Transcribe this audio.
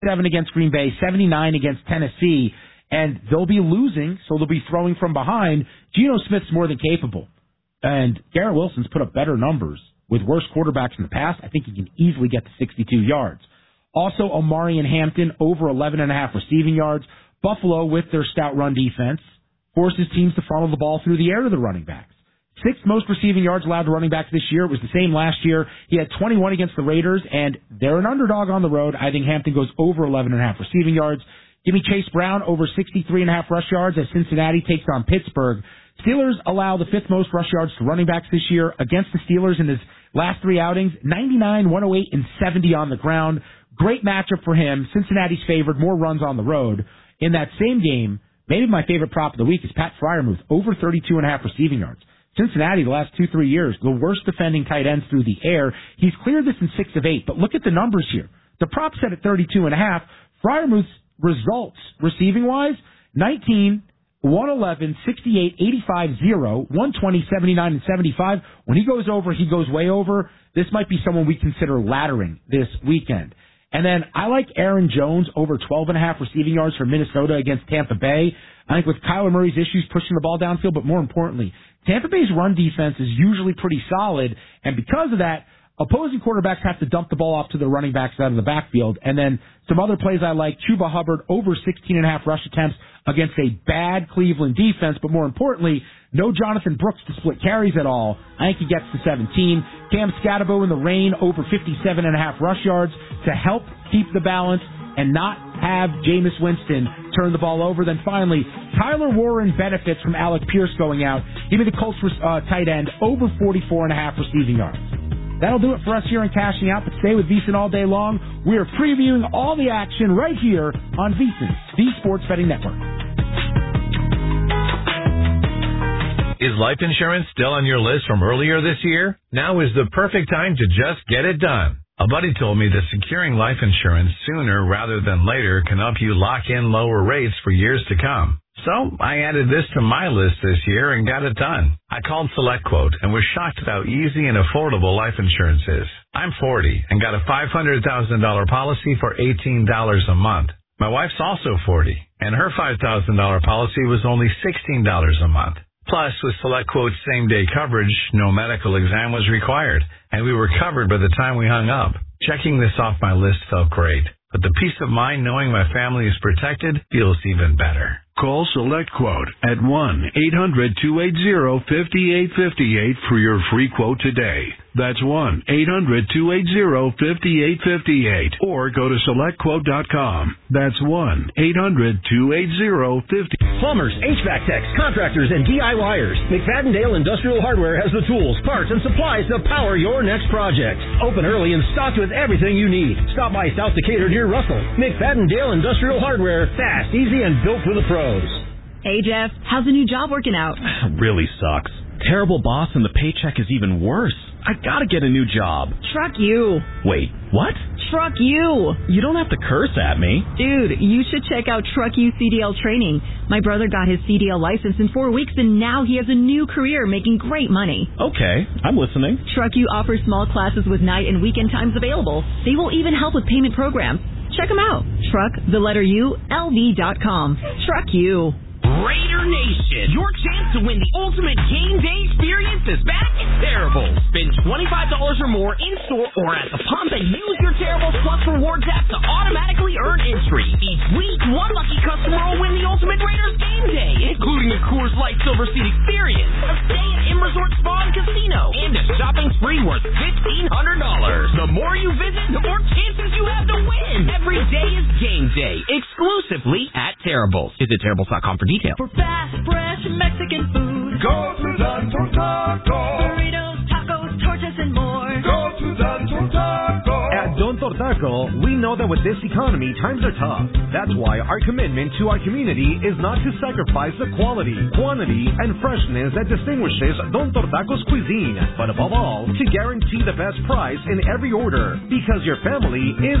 7 against Green Bay, 79 against Tennessee, and they'll be losing, so they'll be throwing from behind. Geno Smith's more than capable, and Garrett Wilson's put up better numbers with worse quarterbacks in the past. I think he can easily get to 62 yards. Also, Omari and Hampton over 11.5 receiving yards. Buffalo, with their stout run defense, forces teams to funnel the ball through the air to the running backs. Sixth most receiving yards allowed to running backs this year. It was the same last year. He had 21 against the Raiders, and they're an underdog on the road. I think Hampton goes over 11.5 receiving yards. Give me Chase Brown over 63.5 rush yards as Cincinnati takes on Pittsburgh. Steelers allow the fifth most rush yards to running backs this year against the Steelers in his last three outings. 99, 108, and 70 on the ground. Great matchup for him. Cincinnati's favored, more runs on the road. In that same game, maybe my favorite prop of the week is Pat Freiermuth, over 32.5 receiving yards. Cincinnati, the last 2-3 years, the worst defending tight ends through the air. He's cleared this in 6 of 8, but look at the numbers here. The prop set at 32.5. Freiermuth's results, receiving-wise, 19, 111, 68, 85, 0, 120, 79, and 75. When he goes over, he goes way over. This might be someone we consider laddering this weekend. And then I like Aaron Jones over 12.5 receiving yards for Minnesota against Tampa Bay. I think with Kyler Murray's issues pushing the ball downfield, but more importantly, Tampa Bay's run defense is usually pretty solid, and because of that, opposing quarterbacks have to dump the ball off to the running backs out of the backfield. And then some other plays I like, Chuba Hubbard over 16.5 rush attempts against a bad Cleveland defense, but more importantly, no Jonathan Brooks to split carries at all. I think he gets to 17. Cam Scatterbo in the rain over 57.5 rush yards to help keep the balance and not have Jameis Winston turn the ball over. Then finally, Tyler Warren benefits from Alec Pierce going out. Give me the Colts tight end over 44.5 receiving yards. That'll do it for us here in Cashing Out, but stay with VSiN all day long. We are previewing all the action right here on VSiN, the Sports Betting Network. Is life insurance still on your list from earlier this year? Now is the perfect time to just get it done. A buddy told me that securing life insurance sooner rather than later can help you lock in lower rates for years to come. So I added this to my list this year and got it done. I called SelectQuote and was shocked at how easy and affordable life insurance is. I'm 40 and got a $500,000 policy for $18 a month. My wife's also 40 and her $5,000 policy was only $16 a month. Plus, with SelectQuote's same-day coverage, no medical exam was required, and we were covered by the time we hung up. Checking this off my list felt great, but the peace of mind knowing my family is protected feels even better. Call SelectQuote at 1-800-280-5858 for your free quote today. That's 1-800-280-5858. Or go to SelectQuote.com. That's 1-800-280-5858. Plumbers, HVAC techs, contractors, and DIYers. McFadden-Dale Industrial Hardware has the tools, parts, and supplies to power your next project. Open early and stocked with everything you need. Stop by South Decatur near Russell. McFadden-Dale Industrial Hardware. Fast, easy, and built for the pros. Hey, Jeff. How's the new job working out? Really sucks. Terrible boss and the paycheck is even worse. I gotta get a new job. Truck you. Wait, what? Truck you. You don't have to curse at me. Dude, you should check out Truck You CDL training. My brother got his CDL license in 4 weeks and now he has a new career making great money. Okay, I'm listening. Truck You offers small classes with night and weekend times available. They will even help with payment programs. Check them out. Truck, the letter U, LV.com. Truck You. Raider Nation, your chance to win the ultimate game day experience is back at Terrible. Spend $25 or more in-store or at the pump and use your Terrible Plus Rewards app to automatically earn entry. Each week, one lucky customer will win the ultimate Raiders game day, including a Coors Light Silver Seat experience, a stay at M Resort Spa and Casino, and a shopping spree worth $1,500. The more you visit, the more chances you have to win. Every day is game day, exclusively at Terribles. Visit Terribles.com for details. For fast, fresh Mexican food, go to Don Tortaco. Burritos, tacos, tortas, and more. Go to Don Tortaco. At Don Tortaco, we know that with this economy, times are tough. That's why our commitment to our community is not to sacrifice the quality, quantity, and freshness that distinguishes Don Tortaco's cuisine, but above all, to guarantee the best price in every order, because your family is